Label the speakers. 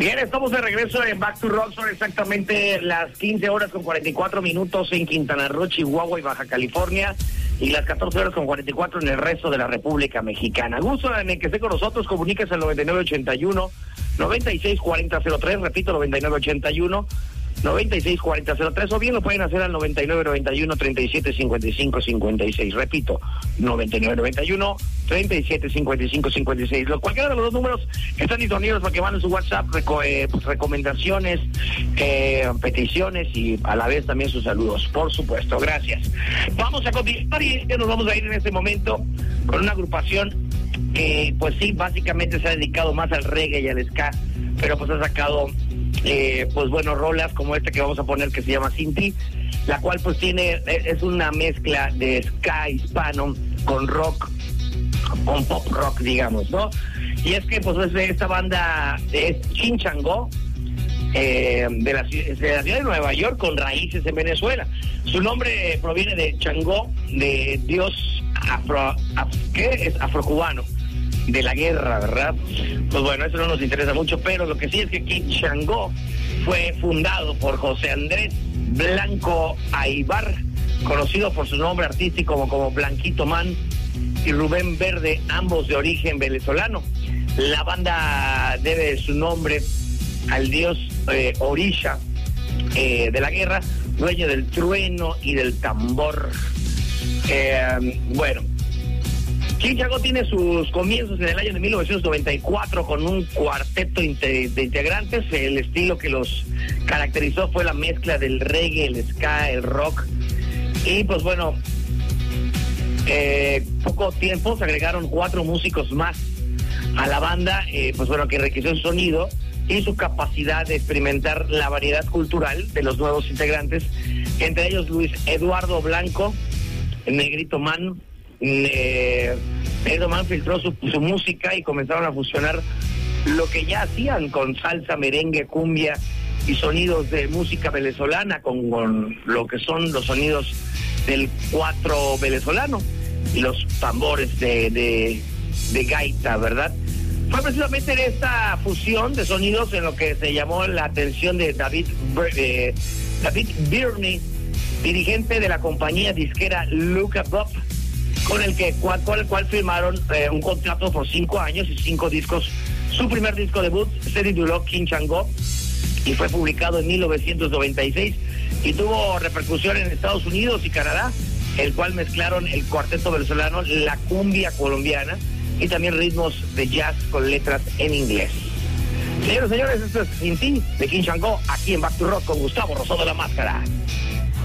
Speaker 1: Bien, estamos de regreso en Back to Rock. Son exactamente las 15 horas con 44 minutos en Quintana Roo, Chihuahua y Baja California, y las 14 horas con 44 en el resto de la República Mexicana. Gusto en el que esté con nosotros, comuníquese al 9981-964003, repito, 9981-964003, o bien lo pueden hacer al 9991-375556, repito, 9991-375556, cualquiera de los dos números que están disponibles para que manden su WhatsApp, recomendaciones, peticiones y a la vez también sus saludos, por supuesto. Gracias. Vamos a continuar y nos vamos a ir en este momento con una agrupación que, pues sí, básicamente se ha dedicado más al reggae y al ska, pero pues ha sacado pues bueno, rolas como esta que vamos a poner, que se llama Sin Ti, la cual pues es una mezcla de ska hispano con rock, con pop rock, digamos, ¿no? Y es que pues esta banda es King Chango, de la ciudad de Nueva York, con raíces en Venezuela. Su nombre proviene de Changó, de dios afrocubano, de la guerra, ¿verdad? Pues bueno, eso no nos interesa mucho, pero lo que sí es que King Chango fue fundado por José Andrés Blanco Aybar, conocido por su nombre artístico como Blanquito Man, y Rubén Verde, ambos de origen venezolano. La banda debe su nombre al dios Orisha de la guerra, dueño del trueno y del tambor. Bueno, King Chango tiene sus comienzos en el año de 1994 con un cuarteto de integrantes. El estilo que los caracterizó fue la mezcla del reggae, el ska, el rock. Y pues bueno, poco tiempo se agregaron 4 músicos más a la banda, pues bueno, que enriqueció su sonido y su capacidad de experimentar la variedad cultural de los nuevos integrantes, entre ellos Luis Eduardo Blanco, Negrito Man. Negrito Man filtró su música y comenzaron a fusionar lo que ya hacían con salsa, merengue, cumbia y sonidos de música venezolana con lo que son los sonidos del cuatro venezolano y los tambores de gaita, ¿verdad? Fue precisamente en esta fusión de sonidos en lo que se llamó la atención de David Birney, dirigente de la compañía disquera Look Up, con el cual firmaron un contrato por 5 años y 5 discos. Su primer disco debut se tituló King Chango y fue publicado en 1996 y tuvo repercusión en Estados Unidos y Canadá, el cual mezclaron el cuarteto venezolano, la cumbia colombiana y también ritmos de jazz con letras en inglés. Señores, esto es Sin Ti, de King Chango, aquí en Back to Rock con Gustavo Rosado de la Máscara.